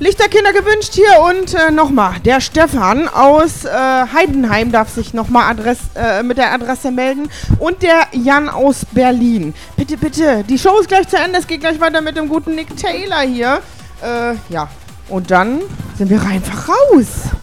Lichterkinder gewünscht hier und nochmal, der Stefan aus Heidenheim darf sich nochmal mit der Adresse melden und der Jan aus Berlin. Bitte, bitte, die Show ist gleich zu Ende, es geht gleich weiter mit dem guten Nick Taylor hier. Ja, und dann sind wir einfach raus.